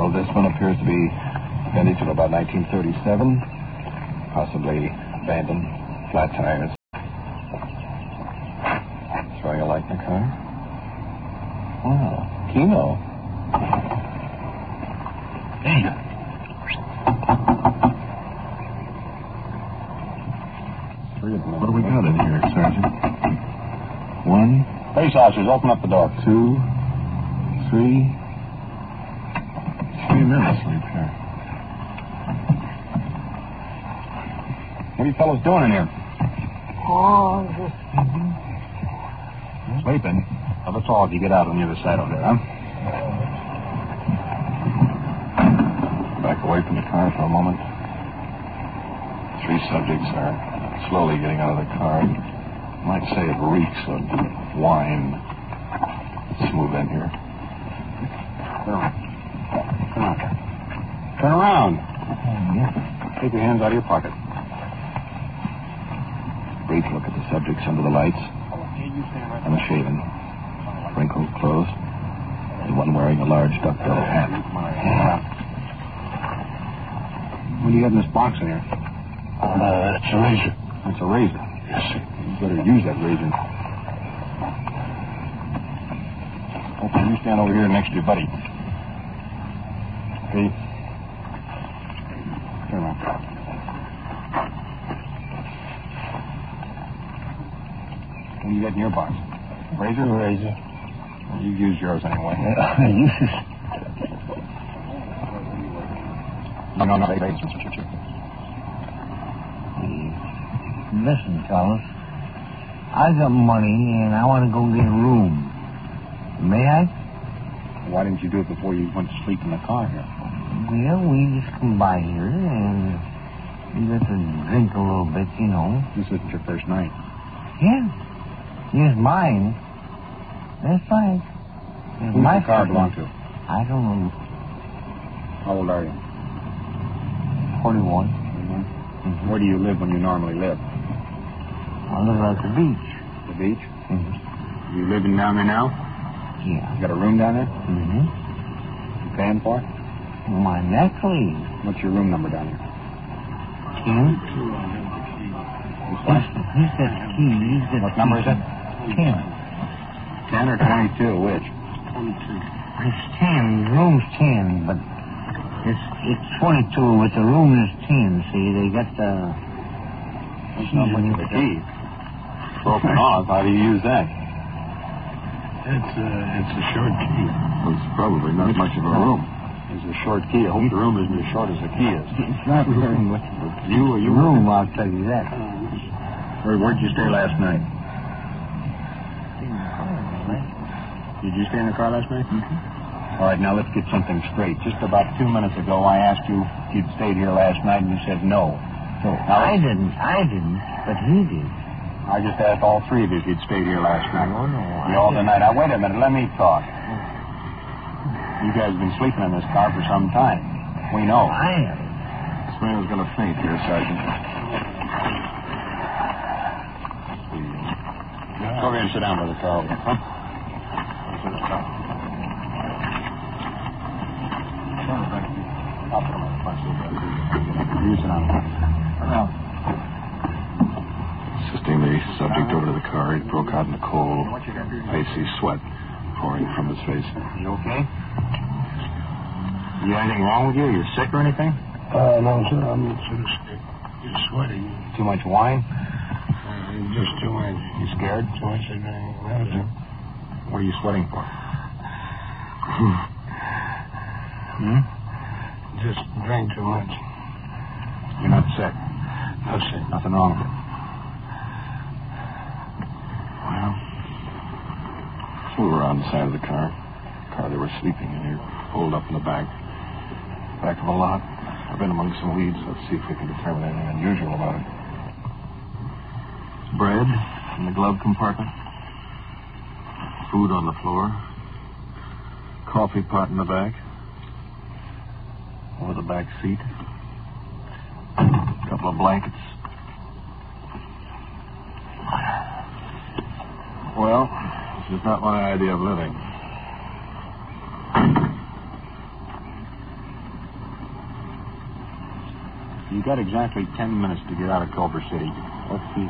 Well, this one appears to be vintage of about 1937. Possibly abandoned, flat tires. Throwing a light in the car. Wow, Kino. Hey. What do we got in here, Sergeant? 1. Police officers, open up the door. 2, 3. 3 men asleep here. What are you fellows doing in here? Oh, just Sleeping? Well, that's all if you get out on the other side over there, huh? Back away from the car for a moment. 3 subjects are slowly getting out of the car. I might say it reeks of wine. Let's move in here. Come on. Turn around. Take your hands out of your pocket. Brief look at the subjects under the lights. And a shaven, wrinkled clothes, and one wearing a large duckbill hat. What do you have in this box in here? that's a razor. It's a razor. Yes, sir. You better use that razor. Okay, you stand over here next to your buddy. Okay. Turn around. What do you got in your box? Razor? Razor. Well, you use yours anyway. No. Listen, fellas. I got money and I want to go get a room. May I? Why didn't you do it before you went to sleep in the car here? Well, we just come by here and we got to drink a little bit, you know. This isn't your first night. Yeah. Here's mine. That's fine. Who's the car belong to? I don't know. How old are you? 41. Mm-hmm. Where do you live when you normally live? I live at the beach. The beach? Mm-hmm. You living down there now? Yeah. You got a room down there? Mm-hmm. You paying for it? My necklace. What's your room number down here? 10. He's got the key. He's got What number is it? 10. 10 or 22? Which? 22. It's 10. The room's 10, but it's 22, but the room is 10. See, they got the key. Broken off. How do you use that? It's a short key. Well, it's probably not much of a room. It's a short key. I hope the room isn't as short as the key is. It's not very much of a room, I'll tell you that. Where'd you stay last night? Did you stay in the car last night? Mm-hmm. All right, now let's get something straight. Just about 2 minutes ago, I asked you if you'd stayed here last night, and you said no. So I didn't, but he did. I just asked all 3 of you if you'd stayed here last night. No. You all denied. Now, wait a minute. Let me talk. You guys have been sleeping in this car for some time. We know. I am. This man is going to faint here, Sergeant. Go over here and sit down by the car. Huh? You sit down. Assisting the subject over to the car, he broke out in the cold, icy sweat pouring from his face. You okay? You anything wrong with you? You sick or anything? No, sir. I'm sort of just sweating. Too much wine? Just too much. You scared? Too much. What are you sweating for? Just drank too much. You're not sick? No, sir. Nothing wrong with it? Well, So we were on the side of the car they were sleeping in here, pulled up in the back of a lot. I've been among some weeds. Let's see if we can determine anything unusual about it. Bread in the glove compartment. Food on the floor. Coffee pot in the back. Over the back seat. A couple of blankets. Well, this is not my idea of living. You got exactly 10 minutes to get out of Culver City. Okay.